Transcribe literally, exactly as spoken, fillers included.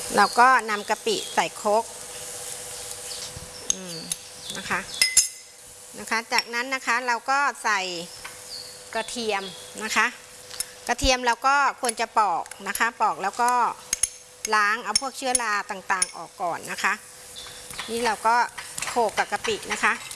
เราก็นำกะปิใส่โครกนะคะนะคะจากนั้นนะคะเราก็ใส่กระเทียมนะคะกระเทียมเราก็ควรจะปอกนะคะปอกแล้วก็ล้างเอาพวกเชื้อราต่างๆออกก่อนนะคะนี่เราก็โขลกกับกะปินะคะ